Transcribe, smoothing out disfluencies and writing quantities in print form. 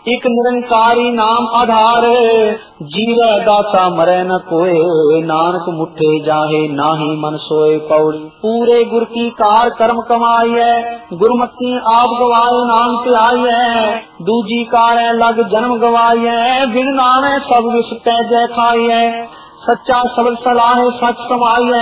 एक निरंकारी नाम आधार, जीवै दाता मरै न कोय, नानक मुठे जाहे नाहि मन सोए। पौड़ी पूरे गुर की कार कर्म कमाई है, गुरमती आप गवाए नाम त्याई है। दूजी कार लग जन्म गवाई है, बिन नामे सब विष पै जय खाई है। सच्चा शब्द सलाह सच समाई है,